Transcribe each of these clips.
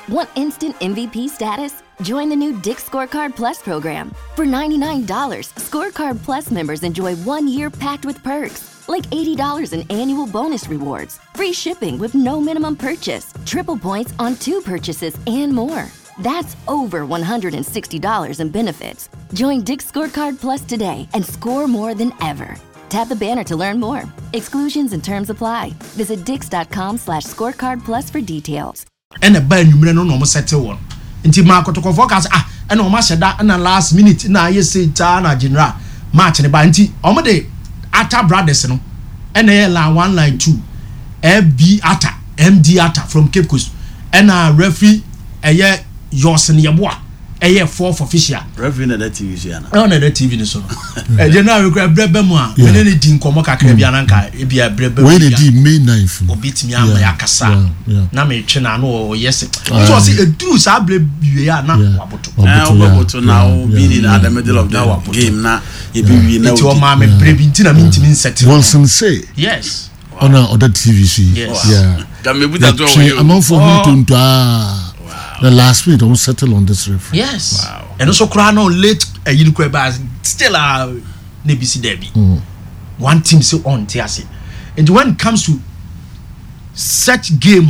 Want instant MVP status? Join the new Dick's Scorecard Plus program. For $99, Scorecard Plus members enjoy 1 year packed with perks, like $80 in annual bonus rewards, free shipping with no minimum purchase, triple points on 2 purchases, and more. That's over $160 in benefits. Join Dick's Scorecard Plus today and score more than ever. Tap the banner to learn more. Exclusions and terms apply. Visit dix.com/scorecardplus for details. And a bad number no settle one. Until Marco to focus and no master that and last minute na yes say Tana General match and banty omade Atta brothers no and line 1 line 2 FB Atta MD Atta from Cape Coast and referee Yosin Yabwa 4th official referee na that TV show na na TV ni so general we grab brebe a me ne din komo kakra bia na nka e bia brebe we dey May 9th obitimi ama yakasa na me twe na no yes so say eduru sa brebe ya na waboto na be in the middle of the game na e be wi na o ma me brebe ntina me ntimi nsete Wilson say yes on other TVC yeah that me buta to we among for him to the last week don't settle on this referee. Yes. Wow. And also Krano late still NBC derby. One team still on Tiasi. And when it comes to such game,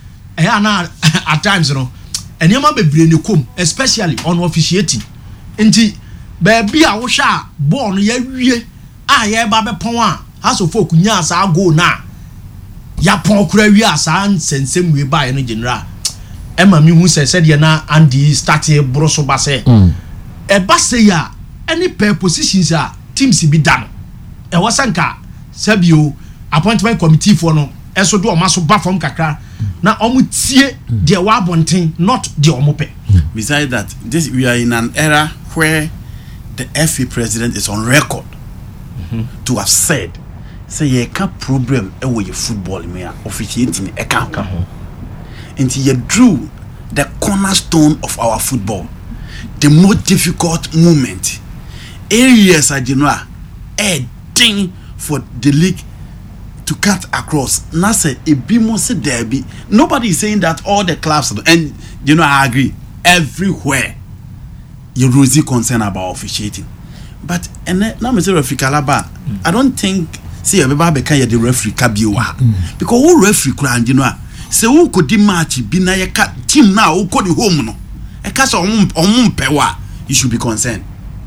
at times, you know, and you might be bringing come, especially on officiating. And baby, I was born ye babe pon as of folk nyas I go now. Ya pon kura san sense we buy no general. Emma mi hu said ya na Andy started broso ba say e ba say ya any per positions a teams be done e wasanka sabio appointment committee for no eso do o maso ba from kakra na omu tie de wa bonten not de omope. Besides that, we are in an era where the FA president is on record to have said say ye ka problem e wo ye football me officiating e ka and he drew the cornerstone of our football, the most difficult moment. Areas are general, a thing for the league to cut across. Nasa ebimo derby. Nobody is saying that all the clubs, and you know I agree. Everywhere, you rosy concern about officiating, but and now Mr. Referee Kalaba, I don't think see everybody can the referee kabiwa because who referee can you know. Se wo kodi match bi na ye ka team na wo kodi home no e ka so omumpewa you should be concerned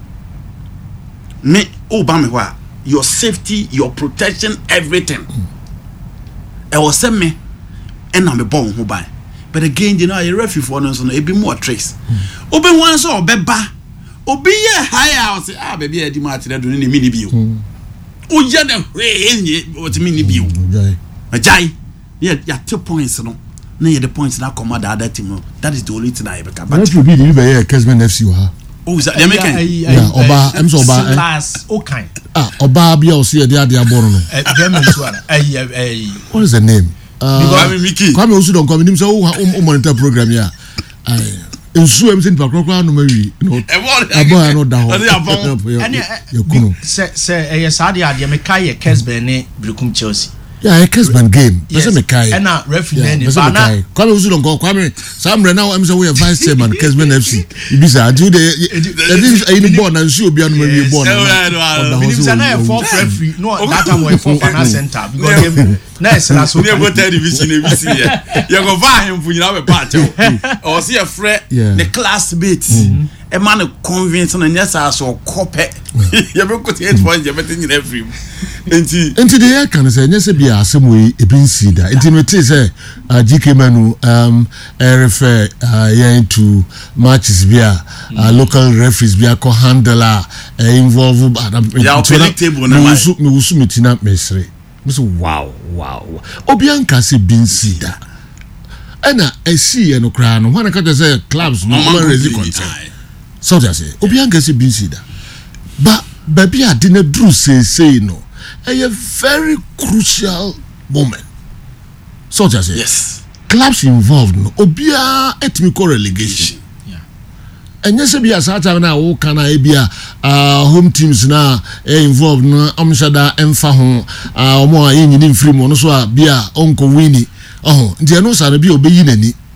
me obame wa your safety your protection everything e was say me and na me bon ho ban but again you know your referee for no so no e be more tricks obi wan so obeba obi ye high house baby e di match na do ni mini bi o je na enye o ti mini bi o ajai. Yeah, 2 points, no. No, the points now come out the other team. That is the only thing I ever can. But you be the Kesman FC, oh, is that the American? Yeah, Oba, I'm so bad. Class, okay. Oba, be all see the idea born. What is the name? Mickey. Come also don't come in himself. Monitor program, yeah. In Swim in Pakroka, no, maybe. No, I know down. Say, yes, I did. Mekai Kesbene, Brukum Chelsea. Yeah, a Kesman game. Yes. And now referee Bana. Come also don't go. Come some now. I'm so we vice chairman Kesman FC. Ibisa do the any born and should be on when you born. It's a fourth referee. No, that time we for Fana Center because nice. That's what we go television. You go buy him for you have a party. Or see a friend, the classmates. A man convinced and yes, I saw copy. You have got 8 points. You have been every. Into the air can say yes, be a some way a bin see that. Intimate say GK Manu refer into matches via local referees via co-handler involved wow Obianka say bin see that. And I see and crown when I can say clubs no resist concern. So just say Obianka say bin see that. But baby I didn't do say no. A very crucial moment. So just say yes. Clubs involved no obia etimical relegation. Yeah. And yes be as ata na wo kana e bia home teams na involved no amshada emfa ho omo a yin ni free mo no so a bia onko wini nti no sa na bia obeyi nani